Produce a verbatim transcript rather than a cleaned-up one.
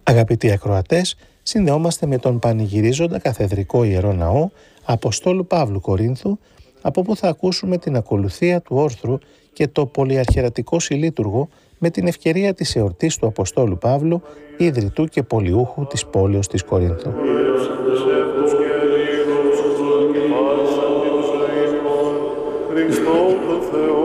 Αγαπητοί ακροατές, συνδεόμαστε με τον πανηγυρίζοντα καθεδρικό Ιερό Ναό Αποστόλου Παύλου Κορίνθου, από όπου θα ακούσουμε την ακολουθία του όρθρου και το πολυαρχιερατικό συλλήτουργο με την ευκαιρία της εορτής του Αποστόλου Παύλου, ιδρυτού και πολιούχου της πόλεως της Κορίνθου. Χριστό το Θεό